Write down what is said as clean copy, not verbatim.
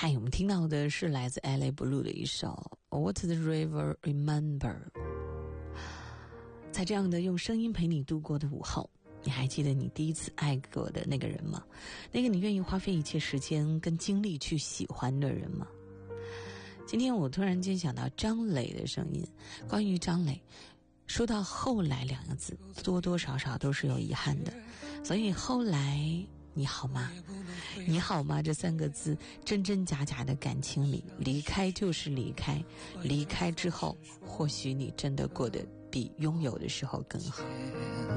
嗨，我们听到的是来自 LA Blue 的一首 What the River Remember。 在这样的用声音陪你度过的午后，你还记得你第一次爱过的那个人吗？那个你愿意花费一切时间跟精力去喜欢的人吗？今天我突然间想到张磊的声音。关于张磊，说到后来两个字，多多少少都是有遗憾的。所以后来你好吗？你好吗这三个字，真真假假的感情里，离开就是离开，离开之后或许你真的过得比拥有的时候更好。